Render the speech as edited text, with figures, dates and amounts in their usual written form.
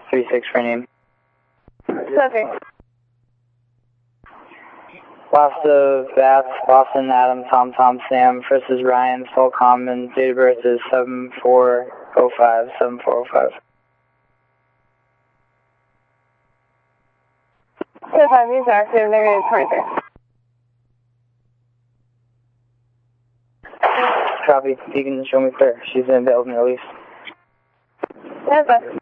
36 for name. Copy. Lost of Bath, Boston, Adam, Tom, Sam, first is Ryan, full common, date of birth is 7405. 5 is active, negative 23. Copy. You can show me clear. She's in available release. Yes, sir.